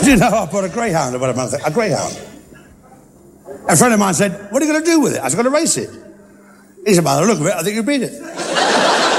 you know I bought a greyhound about a month ago? A greyhound. A friend of mine said, what are you going to do with it? I was going to race it. He said, by the look of it, I think you beat it.